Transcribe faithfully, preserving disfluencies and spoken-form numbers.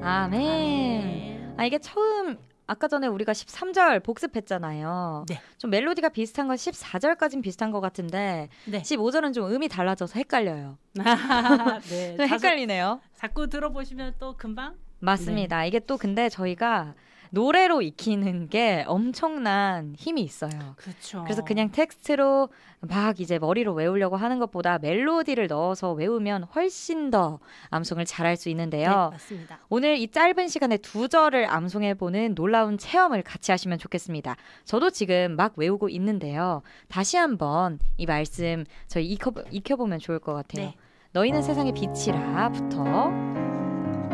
아멘. 아, 이게 처음 아까 전에 우리가 십삼 절 복습했잖아요. 네. 좀 멜로디가 비슷한 건 십사 절까지는 비슷한 것 같은데 네. 십오 절은 좀 음이 달라져서 헷갈려요. 네. 좀 자주, 헷갈리네요. 자꾸 들어보시면 또 금방 맞습니다. 네. 이게 또 근데 저희가 노래로 익히는 게 엄청난 힘이 있어요. 그렇죠. 그래서 그냥 텍스트로 막 이제 머리로 외우려고 하는 것보다 멜로디를 넣어서 외우면 훨씬 더 암송을 잘할 수 있는데요. 네, 맞습니다. 오늘 이 짧은 시간에 두 절을 암송해보는 놀라운 체험을 같이 하시면 좋겠습니다. 저도 지금 막 외우고 있는데요. 다시 한번 이 말씀 저희 익혀, 익혀보면 좋을 것 같아요. 네. 너희는 세상의 빛이라부터